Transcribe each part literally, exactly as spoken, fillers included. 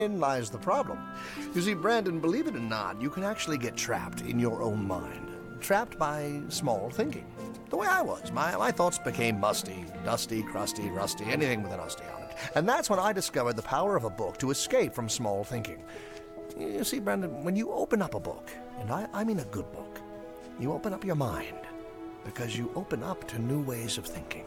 Herein lies the problem. You see, Brandon, believe it or not, you can actually get trapped in your own mind. Trapped by small thinking. The way I was. My, my thoughts became musty, dusty, crusty, rusty, anything with an usty on it. And that's when I discovered the power of a book to escape from small thinking. You see, Brandon, when you open up a book, and I, I mean a good book, you open up your mind. Because you open up to new ways of thinking.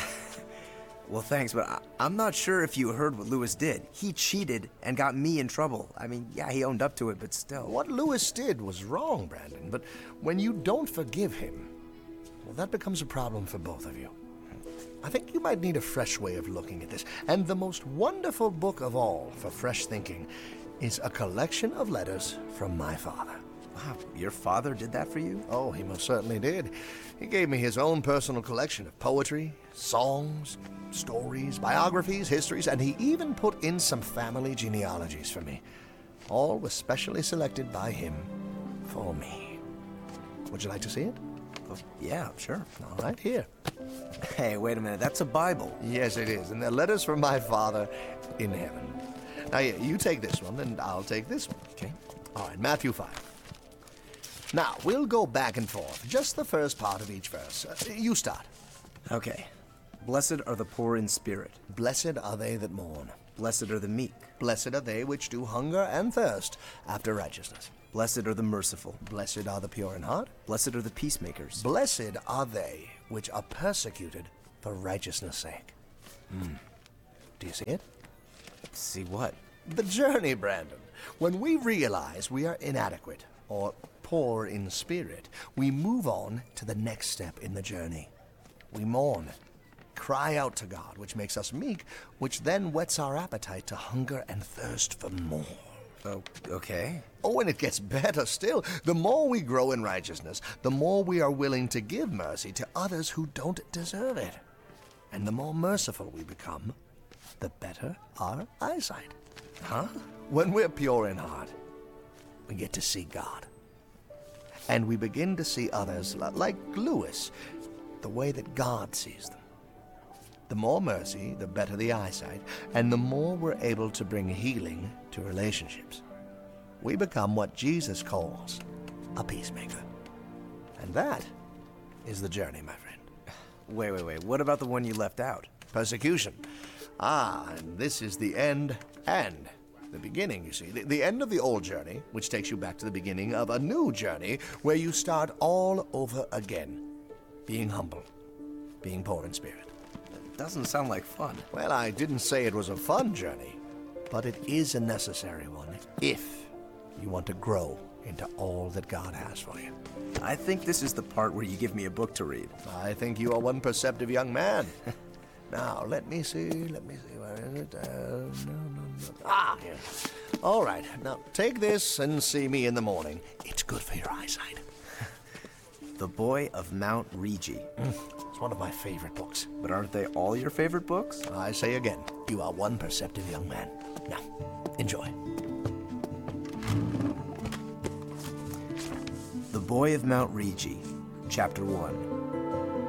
Well, thanks, but I, I'm not sure if you heard what Lewis did. He cheated and got me in trouble. I mean, yeah, he owned up to it, but still. What Lewis did was wrong, Brandon, but when you don't forgive him, well, that becomes a problem for both of you. I think you might need a fresh way of looking at this, and the most wonderful book of all for fresh thinking is a collection of letters from my father. Wow, your father did that for you? Oh, he most certainly did. He gave me his own personal collection of poetry, songs, stories, biographies, histories, and he even put in some family genealogies for me. All were specially selected by him for me. Would you like to see it? Oh, yeah, sure. All right, here. Hey, wait a minute. That's a Bible. Yes, it is, and they're letters from my father in heaven. Now, yeah, you take this one, and I'll take this one. Okay. All right, Matthew five. Now, we'll go back and forth, just the first part of each verse. Uh, you start. Okay. Blessed are the poor in spirit. Blessed are they that mourn. Blessed are the meek. Blessed are they which do hunger and thirst after righteousness. Blessed are the merciful. Blessed are the pure in heart. Blessed are the peacemakers. Blessed are they which are persecuted for righteousness' sake. Hmm. Do you see it? See what? The journey, Brandon. When we realize we are inadequate, or poor in spirit, we move on to the next step in the journey. We mourn, cry out to God, which makes us meek, which then whets our appetite to hunger and thirst for more. Oh, okay. Oh, and it gets better still. The more we grow in righteousness, the more we are willing to give mercy to others who don't deserve it. And the more merciful we become, the better our eyesight. Huh? When we're pure in heart, we get to see God. And we begin to see others like Lewis, the way that God sees them. The more mercy, the better the eyesight, and the more we're able to bring healing to relationships. We become what Jesus calls a peacemaker. And that is the journey, my friend. Wait, wait, wait. What about the one you left out? Persecution. Ah, and this is the end and the beginning, you see. The, the end of the old journey, which takes you back to the beginning of a new journey where you start all over again. Being humble. Being poor in spirit. Doesn't sound like fun. Well, I didn't say it was a fun journey, but it is a necessary one if you want to grow into all that God has for you. I think this is the part where you give me a book to read. I think you are one perceptive young man. Now, let me see, let me see, where is it? Uh, no, no, no. Ah, here. All right, now take this and see me in the morning. It's good for your eyesight. The Boy of Mount Rigi. Mm, it's one of my favorite books. But aren't they all your favorite books? I say again, you are one perceptive young man. Now, enjoy. The Boy of Mount Rigi, Chapter one.